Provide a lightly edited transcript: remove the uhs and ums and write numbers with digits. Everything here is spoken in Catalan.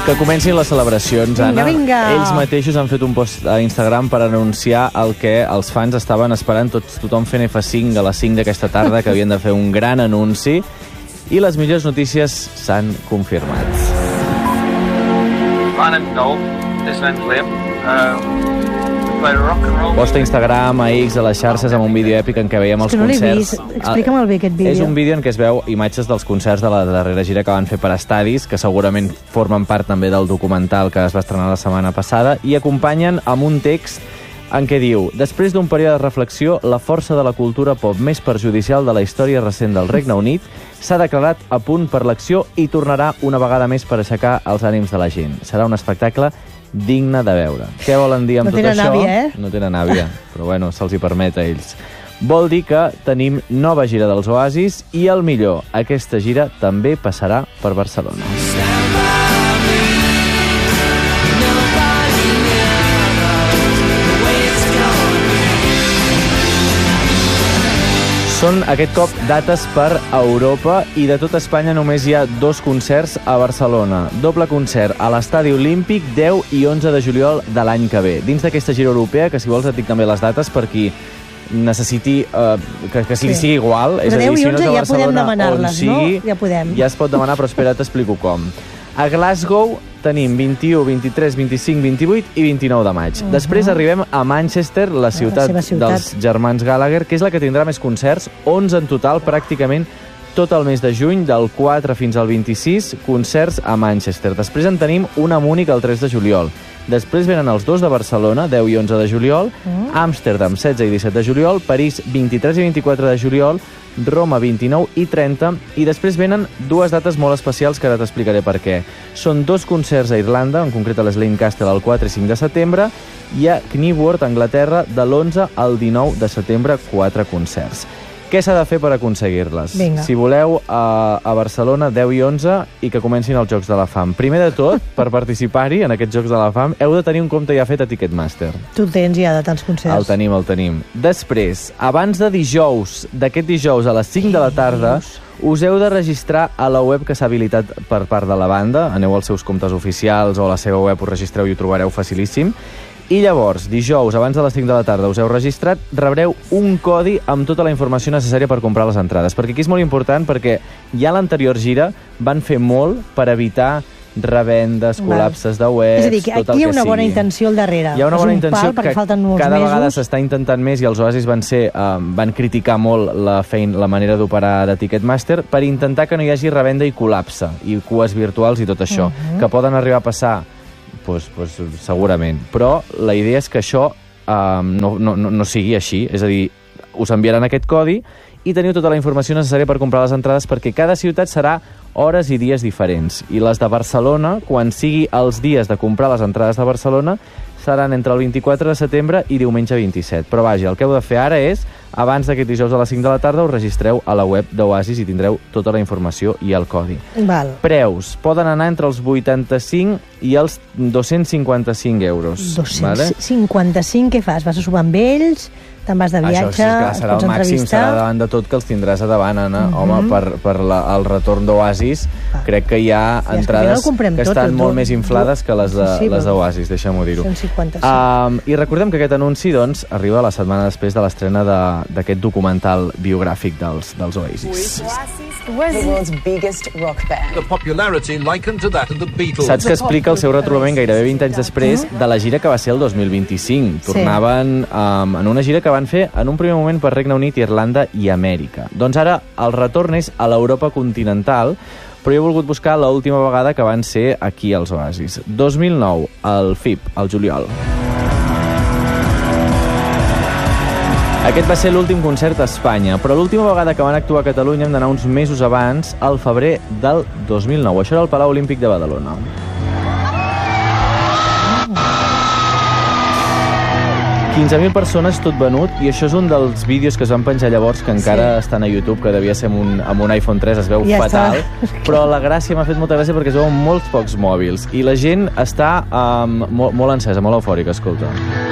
Que comencin les celebracions, Anna. Vinga. Ells mateixos han fet un post a Instagram per anunciar el que els fans estaven esperant, tothom fent F5 a les 5 d'aquesta tarda, que havien de fer un gran anunci, i les millors notícies s'han confirmat. My name's Noel. This name's Liam. Play rock and roll. Posta a Instagram, a X, a les xarxes, amb un vídeo èpic en què veiem els que no l'he concerts. vist. Explica'm el bé aquest vídeo. És un vídeo en què es veu imatges dels concerts de la darrera gira que van fer per estadis, que segurament formen part també del documental que es va estrenar la setmana passada, i acompanyen amb un text en què diu: després d'un període de reflexió, la força de la cultura pop més perjudicial de la història recent del Regne Unit s'ha declarat a punt per l'acció i tornarà una vegada més per aixecar els ànims de la gent. Serà un espectacle digne de veure. Què volen dir amb tot això? No tenen àvia, eh? No tenen àvia, però bueno, se'ls hi permet a ells. Vol dir que tenim nova gira dels Oasis i el millor, aquesta gira també passarà per Barcelona. Són aquest cop dates per Europa i de tot Espanya només hi ha 2 concerts a Barcelona. Doble concert a l'Estadi Olímpic 10 i 11 de juliol de l'any que ve. Dins d'aquesta gira europea, que si vols et dic també les dates per qui necessiti que si li sigui igual. Però 10 i 11 ja podem demanar-les, no? Ja podem. Ja es pot demanar, però espera, t'explico com. A Glasgow tenim 21, 23, 25, 28 i 29 de maig. Després arribem a Manchester, la ciutat dels germans Gallagher, que és la que tindrà més concerts, 11 en total, pràcticament tot el mes de juny, del 4 fins al 26, concerts a Manchester. Després en tenim un a Múnich el 3 de juliol. Després venen els 2 de Barcelona, 10 i 11 de juliol, Amsterdam, 16 i 17 de juliol, París, 23 i 24 de juliol, Roma, 29 i 30, i després venen 2 dates molt especials que ara t'explicaré per què. Són 2 concerts a Irlanda, en concret a l'Slane Castle el 4 i 5 de setembre, i a Knebworth, Anglaterra, de l'11 al 19 de setembre, 4 concerts. Què s'ha de fer per aconseguir-les? Si voleu a Barcelona 10 i 11 i que comencin els Jocs de la Fam. Primer de tot, per participar-hi en aquests Jocs de la Fam, heu de tenir un compte ja fet a Ticketmaster. Tu el tens ja de tants concerts. El tenim. Després, abans de d'aquest dijous a les 5 de la tarda, us heu de registrar a la web que s'ha habilitat per part de la banda. Aneu als seus comptes oficials o a la seva web, us registreu i ho trobareu facilíssim. I llavors, dijous, abans de les 5 de la tarda, us heu registrat, rebreu un codi amb tota la informació necessària per comprar les entrades. Perquè aquí és molt important, perquè ja a l'anterior gira van fer molt per evitar revendes, col·lapses de webs, és a dir, que aquí hi ha una bona intenció al darrere. Hi ha una bona intenció que cada vegada s'està intentant més, i els Oasis van criticar molt la manera d'operar de Ticketmaster per intentar que no hi hagi revenda i col·lapse, i cues virtuals i tot això, que poden arribar a passar segurament. Però la idea és que això no sigui així. És a dir, us enviaran aquest codi i teniu tota la informació necessària per comprar les entrades, perquè cada ciutat serà hores i dies diferents. I les de Barcelona, quan sigui els dies de comprar les entrades de Barcelona, seran entre el 24 de setembre i diumenge 27. Però vaja, el que heu de fer ara és, abans d'aquest dijous a les 5 de la tarda, us registreu a la web d'Oasis i tindreu tota la informació i el codi. Preus. Poden anar entre els 85 i els 255 euros. 255, què fas? Vas a sopar amb ells? Te'n vas de viatge? Això serà el màxim, serà davant de tot que els tindràs a davant, Anna. Home, per el retorn d'Oasis, crec que hi ha entrades que estan molt més inflades que les d'Oasis, deixa'm-ho dir-ho. I recordem que aquest anunci arriba la setmana després de l'estrena d'aquest documental biogràfic dels Oasis. Saps que explica el seu retrobament gairebé 20 anys després de la gira que va ser el 2025. Tornaven en una gira que van fer en un primer moment per Regne Unit, Irlanda i Amèrica. Doncs ara el retorn és a l'Europa continental, però jo he volgut buscar l'última vegada que van ser aquí als Oasis. 2009, al FIP, al juliol. Aquest va ser l'últim concert a Espanya, però l'última vegada que van actuar a Catalunya hem d'anar uns mesos abans, al febrer del 2009. Això era el Palau Olímpic de Badalona. 15.000 persones tot venut, i això és un dels vídeos que es van penjar llavors, que encara estan a YouTube, que devia ser amb un iPhone 3, es veu fatal, però la gràcia m'ha fet molta gràcia perquè es veuen molts pocs mòbils, i la gent està molt encesa, molt eufòrica, escolta.